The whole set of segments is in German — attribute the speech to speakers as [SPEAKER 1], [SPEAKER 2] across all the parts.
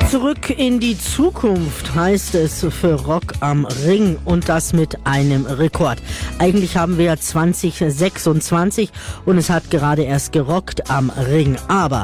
[SPEAKER 1] Zurück in die Zukunft heißt es für Rock am Ring und das mit einem Rekord. Eigentlich haben wir 2026 und es hat gerade erst gerockt am Ring, aber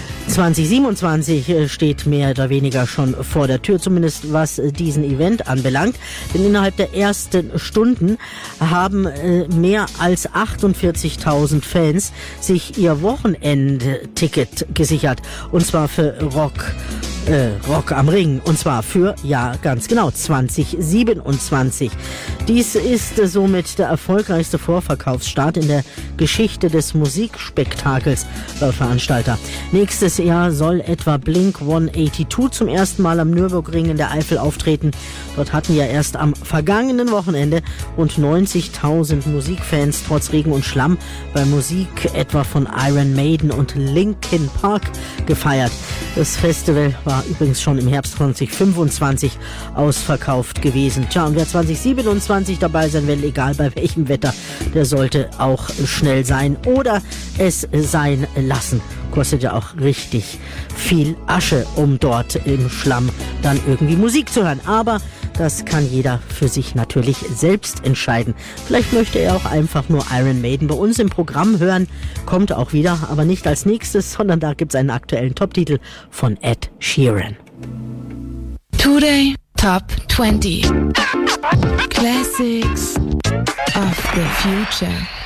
[SPEAKER 1] 2027 steht mehr oder weniger schon vor der Tür, zumindest was diesen Event anbelangt. Denn innerhalb der ersten Stunden haben mehr als 48.000 Fans sich ihr Wochenendticket gesichert. Und zwar für Rock am Ring. Und zwar für, ja ganz genau, 2027. Dies ist somit der erfolgreichste Vorverkaufsstart in der Geschichte des Musikspektakels, laut Veranstalter. Nächstes Jahr soll etwa Blink 182 zum ersten Mal am Nürburgring in der Eifel auftreten. Dort hatten ja erst am vergangenen Wochenende rund 90.000 Musikfans trotz Regen und Schlamm bei Musik etwa von Iron Maiden und Linkin Park gefeiert. Das Festival war übrigens schon im Herbst 2025 ausverkauft gewesen. Tja, und wer 2027 dabei sein will, egal bei welchem Wetter, der sollte auch schnell sein oder es sein lassen. Kostet ja auch richtig viel Asche, um dort im Schlamm dann irgendwie Musik zu hören. Aber das kann jeder für sich natürlich selbst entscheiden. Vielleicht möchte er auch einfach nur Iron Maiden bei uns im Programm hören. Kommt auch wieder, aber nicht als nächstes, sondern da gibt es einen aktuellen Top-Titel von Ed Sheeran.
[SPEAKER 2] Today Top 20 Classics of the Future.